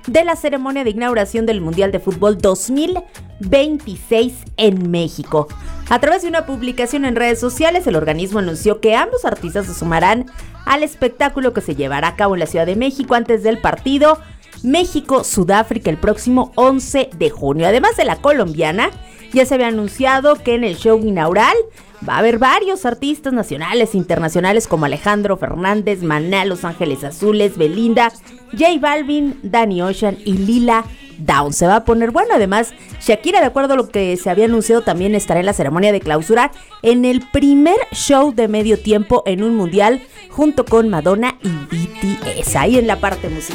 de la ceremonia de inauguración del Mundial de Fútbol 2026 en México. A través de una publicación en redes sociales, el organismo anunció que ambos artistas se sumarán al espectáculo que se llevará a cabo en la Ciudad de México antes del partido México-Sudáfrica el próximo 11 de junio. Además de la colombiana, ya se había anunciado que en el show inaugural va a haber varios artistas nacionales e internacionales como Alejandro Fernández, Maná, Los Ángeles Azules, Belinda, J Balvin, Danny Ocean y Lila Downs. Se va a poner bueno. Además, Shakira, de acuerdo a lo que se había anunciado, también estará en la ceremonia de clausura en el primer show de medio tiempo en un mundial junto con Madonna y BTS. Ahí en la parte musical.